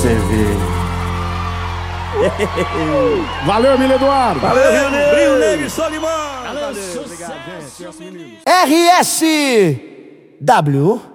você ver. Valeu, Emílio Eduardo. Valeu, Rio Negro e Solimão. Valeu, Obrigado, gente. RSW